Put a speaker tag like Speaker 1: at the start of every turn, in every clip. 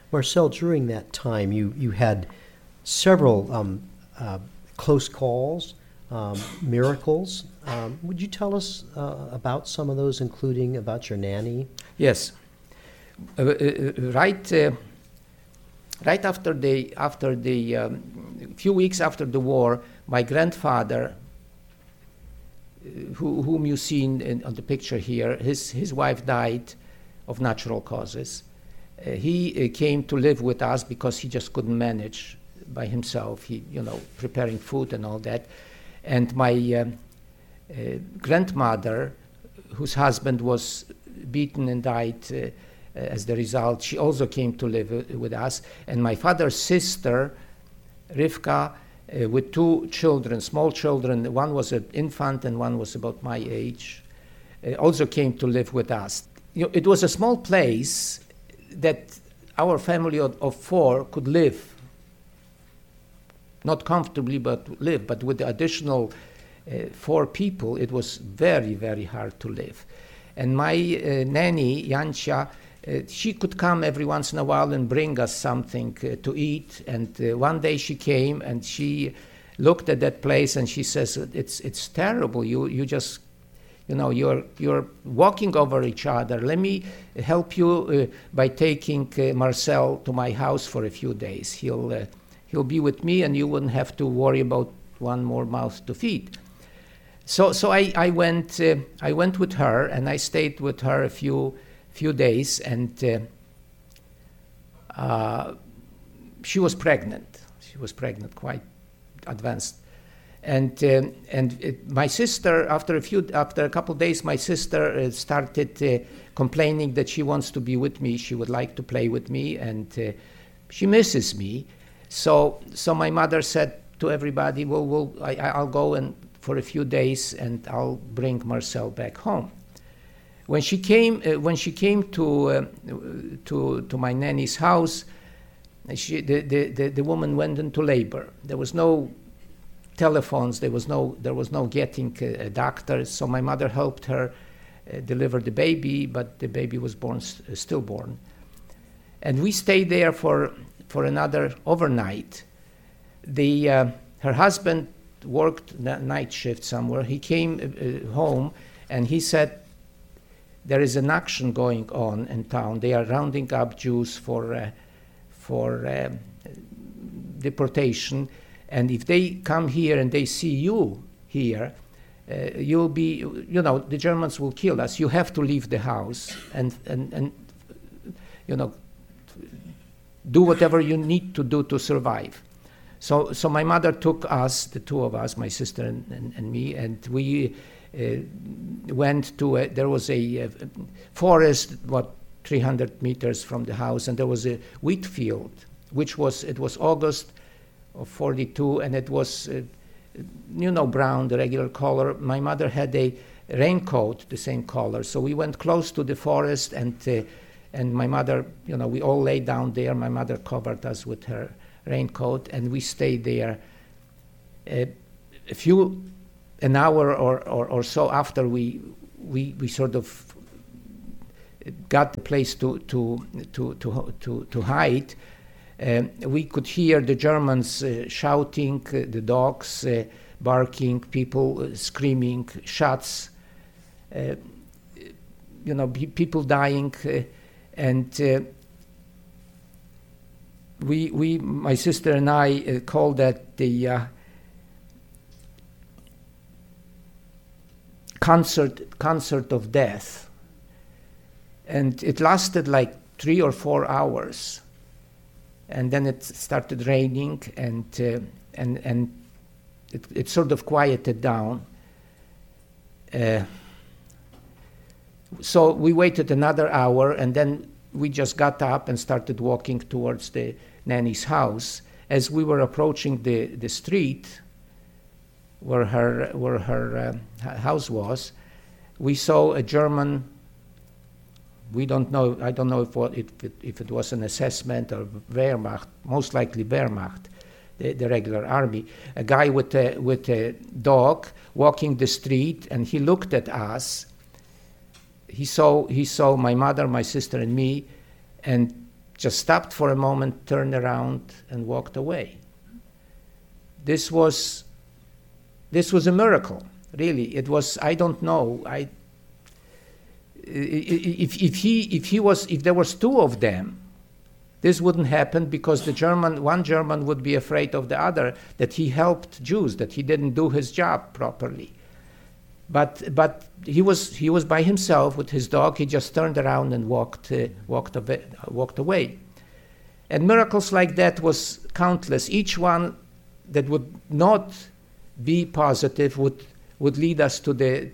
Speaker 1: Marcel, during that time, you had several close calls, miracles. Would you tell us about some of those, including about your nanny?
Speaker 2: Yes. Right after the few weeks after the war, my grandfather, whom you seen on the picture here, his wife died of natural causes. He came to live with us because he just couldn't manage by himself. He, preparing food and all that. And my grandmother, whose husband was beaten and died as the result, she also came to live with us. And my father's sister, Rivka, with two children, small children, one was an infant and one was about my age, also came to live with us. It was a small place that our family of four could live, not comfortably, but live. But with the additional 4 people, it was very, very hard to live. And my nanny, Jancia, she could come every once in a while and bring us something to eat. And one day she came and she looked at that place and she says, "It's terrible. You just, you're walking over each other. Let me help you by taking Marcel to my house for a few days. He'll be with me, and you wouldn't have to worry about one more mouth to feed." So I went with her, and I stayed with her a few days, and she was pregnant. She was pregnant, quite advanced, and my sister, after a couple of days, my sister started complaining that she wants to be with me. She would like to play with me, and she misses me. So my mother said to everybody, "Well, I'll go and for a few days, and I'll bring Marcel back home." When she came to my nanny's house, the woman went into labor. There was no telephones. There was no getting a doctor. So my mother helped her deliver the baby, but the baby was stillborn, and we stayed there for another overnight. Her husband worked night shift somewhere. He came home and he said, "There is an action going on in town. They are rounding up Jews for deportation, and if they come here and they see you here, you'll be, the Germans will kill us. You have to leave the house and do whatever you need to do to survive." So my mother took us, the two of us, my sister and me, and we went to there was a forest, 300 meters from the house, and there was a wheat field, it was August of 42, and it was, brown, the regular color. My mother had a raincoat, the same color, so we went close to the forest, and my mother, we all lay down there. My mother covered us with her raincoat, and we stayed there an hour or so after we sort of got the place to hide. We could hear the Germans shouting, the dogs barking, people screaming, shots, people dying, and my sister and I called that the concert of death, and it lasted like 3 or 4 hours, and then it started raining, and it sort of quieted down. So we waited another hour, and then we just got up and started walking towards the nanny's house. As we were approaching the street where her house was, we saw a German. I don't know if it was an assessment or Wehrmacht, most likely Wehrmacht, the regular army. A guy with a dog walking the street, and he looked at us. He saw my mother, my sister, and me, and just stopped for a moment, turned around, and walked away. This was a miracle, really. It was, I don't know, if there was two of them, this wouldn't happen, because one German would be afraid of the other, that he helped Jews, that he didn't do his job properly. But he was by himself with his dog. He just turned around and walked away. And miracles like that was countless. Each one that would not be positive would lead us to the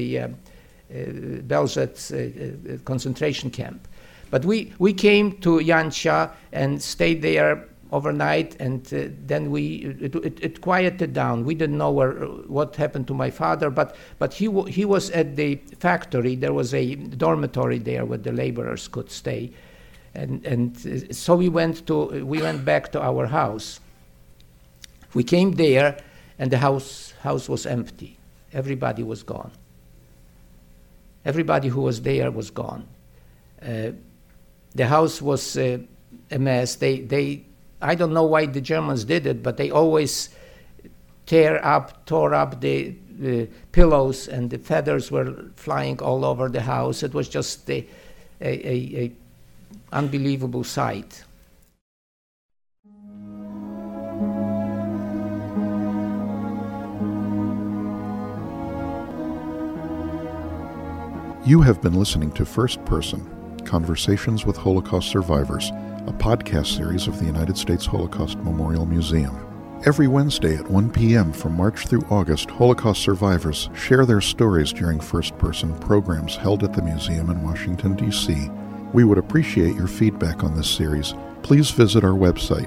Speaker 2: Belzec concentration camp. But we came to Janša and stayed there overnight, and then it quieted down. We didn't know what happened to my father, but he was at the factory. There was a dormitory there where the laborers could stay, and so we went back to our house. We came there, and the house was empty. Everybody was gone. Everybody who was there was gone. The house was a mess. I don't know why the Germans did it, but they always tore up the pillows, and the feathers were flying all over the house. It was just a unbelievable sight.
Speaker 3: You have been listening to First Person, Conversations with Holocaust Survivors, a podcast series of the United States Holocaust Memorial Museum. Every Wednesday at 1 p.m. from March through August, Holocaust survivors share their stories during first-person programs held at the museum in Washington, D.C. We would appreciate your feedback on this series. Please visit our website,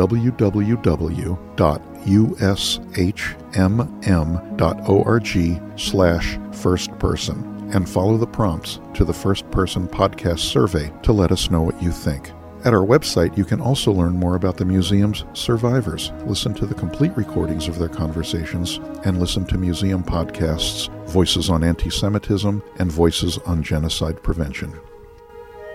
Speaker 3: www.ushmm.org/firstperson, and follow the prompts to the First Person Podcast survey to let us know what you think. At our website, you can also learn more about the museum's survivors, listen to the complete recordings of their conversations, and listen to museum podcasts, Voices on Anti-Semitism and Voices on Genocide Prevention.